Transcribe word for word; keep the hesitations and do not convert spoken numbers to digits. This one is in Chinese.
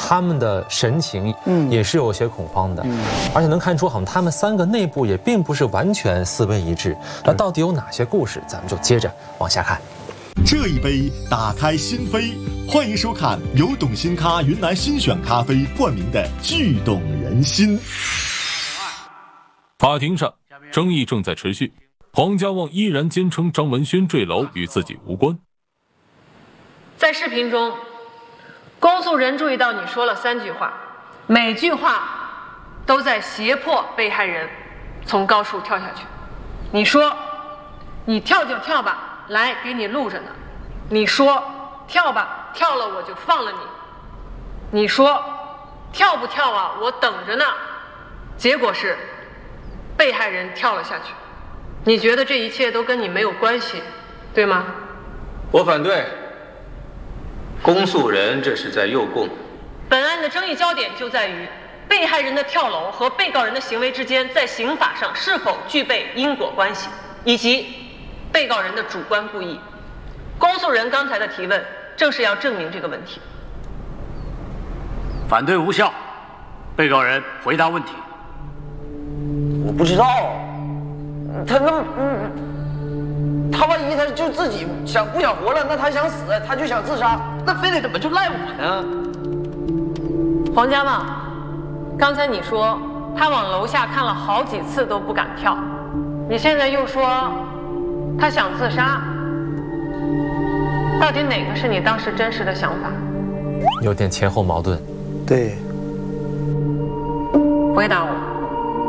他们的神情，嗯，也是有些恐慌的，嗯，而且能看出好像他们三个内部也并不是完全思维一致。那到底有哪些故事？咱们就接着往下看。 这一杯打开心扉，欢迎收看由董新咖云南新选咖啡冠名的《剧动人心》。 法庭上，争议正在持续，黄家旺依然坚称张文轩坠楼与自己无关。 在视频中，公诉人注意到你说了三句话，每句话都在胁迫被害人从高处跳下去。你说：“你跳就跳吧。”来，给你录着呢。你说跳吧，跳了我就放了你。你说跳不跳啊？我等着呢。结果是被害人跳了下去。你觉得这一切都跟你没有关系，对吗？ 我反对。公诉人这是在诱供。 本案的争议焦点就在于被害人的跳楼和被告人的行为之间在刑法上是否具备因果关系，以及被告人的主观故意。公诉人刚才的提问正是要证明这个问题。 反对无效，被告人回答问题。 我不知道，他那嗯，他万一他就自己想不想活了，那他想死，他就想自杀，那非得怎么就赖我呢？ 黄家旺，刚才你说他往楼下看了好几次都不敢跳，你现在又说他想自杀，到底哪个是你当时真实的想法？ 有点前后矛盾。 对。 回答我。